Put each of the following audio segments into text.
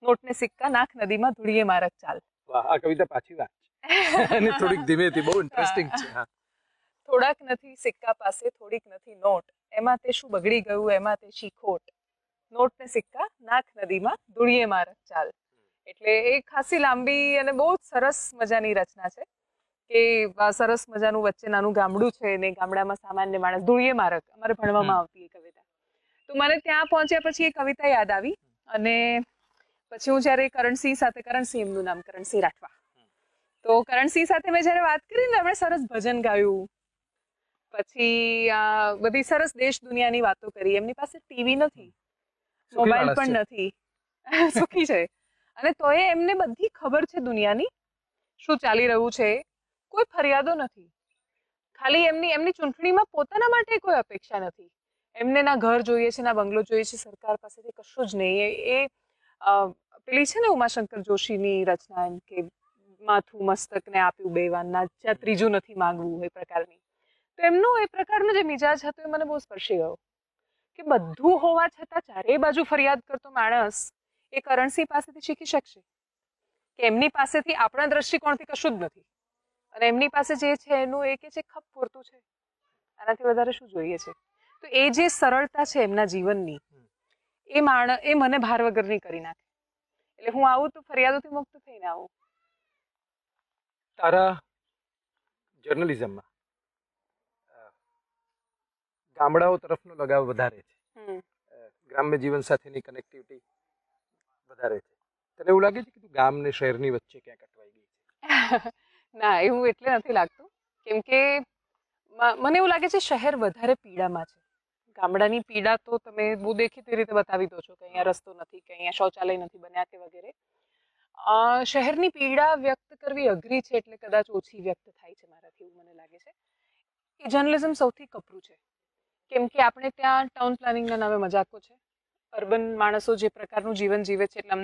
Not ને સિક્કા નાખ નદીમાં ધૂળીએ મારક ચાલ. વાહ, આ કવિતા પાછી વાત છે અને થોડીક ધીમેથી, બહુ ઇન્ટરેસ્ટિંગ છે. હા. થોડાક નથી સિક્કા પાસે થોડીક નથી નોટ, એમાં તે શું બગડી ગયું એમાં તે શી ખોટ. નોટ ને સિક્કા નાખ નદીમાં ધૂળીએ મારક ચાલ. એટલે એ ખાસી લાંબી અને બહુ જ સરસ મજાની રચના છે કે સરસ મજાનું વચ્ચે નાનું ગામડું છે ને ગામડામાં સામાન્ય માણસ, ધૂળીએ મારક અમારે ભણવામાં આવતી એ કવિતા. તો મને ત્યાં પહોંચ્યા પછી એ કવિતા યાદ આવી અને પછી હું જયારે કરણસિંહ સાથે, કરણસિંહ એમનું નામ, કરણસિંહ રાઠવા, તો કરણસિંહ સાથે મેં જયારે વાત કરી ને આપણે સરસ ભજન ગાયું, પછી બધી સરસ દેશ દુનિયાની વાતો કરી. એમની પાસે ટીવી નથી, મોબાઈલ પણ નથી, સુખી છે, અને તોય એમને બધી ખબર છે દુનિયાની, શું ચાલી રહ્યું છે, કોઈ ફરિયાદો નથી. ખાલી એમની ચૂંટણીમાં પોતાના માટે કોઈ અપેક્ષા નથી. એમને ના ઘર જોઈએ છે, ના બંગલો જોઈએ છે, સરકાર પાસેથી કશું જ નહીં. એ પેલી છે ને ઉમાશંકર જોશીની રચના, એમ કે માથું મસ્તકને આપ્યું બેવાનના, જ્યાં ત્રીજું નથી માંગવું, એ પ્રકારની. તો એમનો એ પ્રકારનો જે મિજાજ હતો એ મને બહુ સ્પર્શી ગયો કે બધું હોવા છતાં ચારે બાજુ ફરિયાદ કરતો માણસ એ કરણસિંહ પાસેથી શીખી શકશે કે એમની પાસેથી આપણા દ્રષ્ટિકોણથી કશું જ નથી અને એમની પાસે જે છે એનું એ કે છે ખપ પૂરતું છે, આનાથી વધારે શું જોઈએ છે. તો એ જે સરળતા છે એમના જીવનની, એ મને ભાર વગરની કરી નાખે. એટલે હું આવું તો ફરિયાદોથી મુક્ત થઈને આવું. તારા જર્નલિઝમમાં ગામડાઓ તરફનો લગાવ વધારે છે, ગ્રામ્ય જીવન સાથેની કનેક્ટિવિટી વધારે છે. તને એવું લાગે છે કે તું ગામ ને શહેરની વચ્ચે ક્યાંક અટવાઈ ગઈ છે? ના, એવું એટલે નથી લાગતું, કેમ કે મને એવું લાગે છે શહેર વધારે પીડામાં છે. ગામડાની પીડા તો તમે બહુ દેખીતી રીતે બતાવી દો છો કે અહીંયા રસ્તો નથી, કે અહીંયા શૌચાલય નથી બન્યા કે વગેરે. શહેરની પીડા વ્યક્ત કરવી અઘરી છે, એટલે કદાચ ઓછી વ્યક્ત થાય છે મારાથી, એવું મને લાગે છે. એ જર્નલિઝમ સૌથી કપરું છે, કેમ કે આપણે ત્યાં ટાઉન પ્લાનિંગના નામે મજાકો છે. અર્બન માણસો જે પ્રકારનું જીવન જીવે છે, એટલે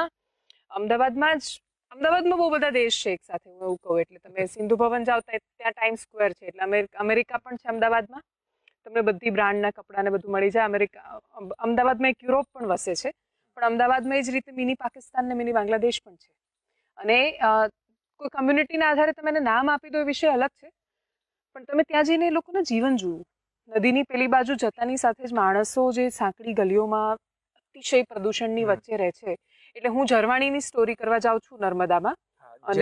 અમદાવાદમાં બહુ બધા દેશ છે એક સાથે, હું એવું કહું. એટલે તમે સિંધુ ભવન જાઓ ત્યાં ટાઈમ સ્ક્વેર છે, એટલે અમેરિકા પણ છે અમદાવાદમાં. તમને બધી બ્રાન્ડના કપડા ને બધું મળી જાય. અમદાવાદમાં એક યુરોપ પણ વસે છે, પણ અમદાવાદમાં એ જ રીતે મિની પાકિસ્તાન ને મિની બાંગ્લાદેશ પણ છે. અને કોઈ કમ્યુનિટીના આધારે તમે એને નામ આપી દો એ વિષય અલગ છે, પણ તમે ત્યાં જઈને એ લોકોનું જીવન જુઓ. નદીની પેલી બાજુ જતાની સાથે જ માણસો જે સાંકડી ગલીઓમાં અતિશય પ્રદૂષણની વચ્ચે રહે છે. એટલે હું ઝરવાણીની સ્ટોરી કરવા જાઉં છું નર્મદામાં, અને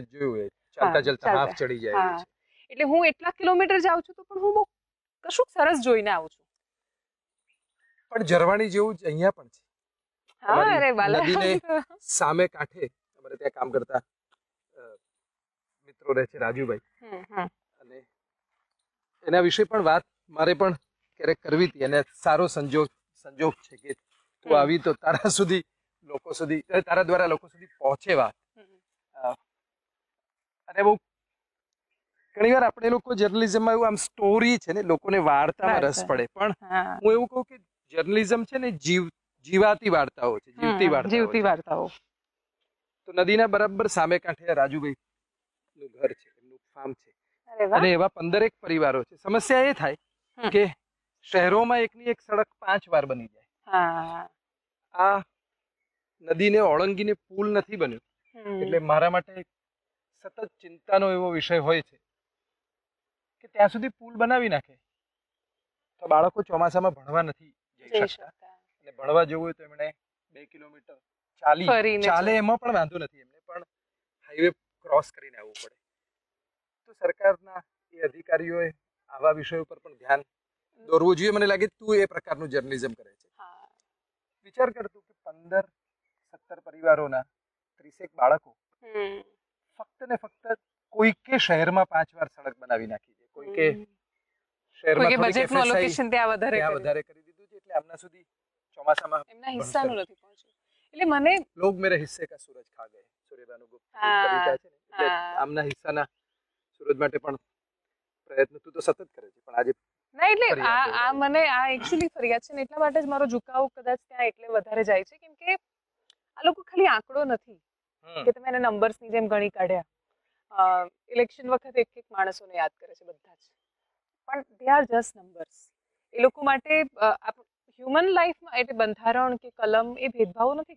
એટલે હું એટલા કિલોમીટર જાઉં છું તો પણ હું બહુ કશું સરસ જોઈને આવું છું. પણ ઝરવાણી જેવું જ અહીંયા પણ છે. હા, અરે બાલા, નદીને સામે કાંઠે અમારે ત્યાં કામ કરતા મિત્રો રહે છે, રાજુભાઈ, અને એના વિશે પણ વાત મારે પણ ક્યારેક કરવી હતી. અને સારો સંજોગ છે કે તું આવી તો તારા દ્વારા લોકો સુધી પહોંચે વાત. અને બહુ ઘણી વાર આપણે લોકો જર્નલિઝમમાં એવું આમ સ્ટોરી છે ને, લોકોને વાર્તામાં રસ પડે, પણ હું એવું કહું કે જર્નલિઝમ છે ને જીવાતી વાર્તાઓ છે, જીવતી વાર્તાઓ. તો નદીના બરાબર સામે કાંઠે રાજુભાઈ નું ઘર છે, એમનું ફાર્મ છે, અને એવા 15 પરિવારો છે. સમસ્યા એ થાય કે શહેરોમાં એકની એક સડક 5 વાર બની જાય. આ નદીને ઓળંગીને પુલ નથી બન્યો, એટલે મારા માટે સતત ચિંતાનો એવો વિષય હોય છે કે ત્યાં સુધી પુલ બનાવી નાખે તો બાળકો ચોમાસામાં ભણવા નથી જઈ શકતા, અને ભણવા જવું હોય તો એમણે 2 કિલોમીટર ચાલે એમાં પણ વાંધો નથી, એમને પણ હાઈવે ક્રોસ કરીને આવવું પડે. તો સરકારના એ અધિકારીઓએ આવા વિષયો પર પણ ધ્યાન દોરવું જોઈએ. મને લાગે તું એ પ્રકારનું જર્નલિઝમ કરે છે. વિચાર કરતું કે 15-17 પરિવારોના 30 બાળકો ફક્ત ને ફક્ત કોઈકે શહેરમાં 5 વાર સડક બનાવી નાખી છે, કોઈકે શહેરમાં બજેટનું એલોકેશન ત્યાં વધારે કરી દીધું છે, એટલે આમના સુધી ચોમાસામાં એમના હિસ્સાનું નથી પહોંચ્યું. એટલે મને લોગ મેરે હિસ્સે કા સૂરજ ખા ગયે, સૂર્યબાનુ ગુપ્ત કવિતા છે ને, એટલે આમના હિસ્સાના સૂરજ માટે પણ પ્રયત્ન તું તો સતત કરે છે. પણ આજે ના, એટલે આ મને આ એકચ્યુઅલી ફરિયાદ છે ને, એટલા માટે જ મારો ઝુકાવ કદાચ ત્યાં એટલે વધારે જાય છે, કેમ કે આ લોકો ખાલી આંકડો નથી કે તમે એને નંબર્સની જેમ ગણી કાઢ્યા. ઇલેક્શન વખતે એક માણસોને યાદ કરે છે બધા જ, પણ દે આર જસ્ટ નંબર્સ. એ લોકો માટે હ્યુમન લાઈફમાં એટલે બંધારણ કે કલમ એ ભેદભાવો નથી